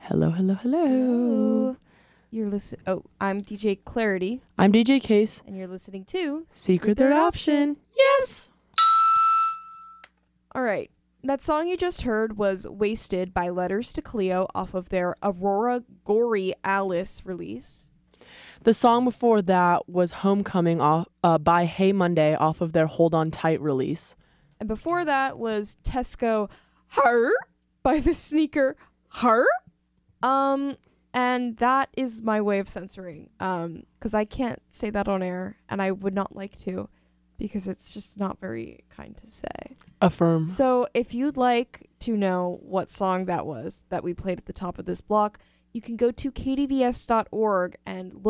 Hello, hello, hello. Hello. You're listening. Oh, I'm DJ Clarity, I'm DJ Case. and you're listening to Secret Third Option. Yes. All right. That song you just heard was Wasted by Letters to Cleo off of their Aurora Gory Alice release. The song before that was Homecoming by Hey Monday off of their Hold On Tight release. And before that was Tesco Her by the sneaker Her. And that is my way of censoring. Because I can't say that on air, and I would not like to, because it's just not very kind to say. Affirm. So if you'd like to know what song that was that we played at the top of this block, you can go to kdvs.org and look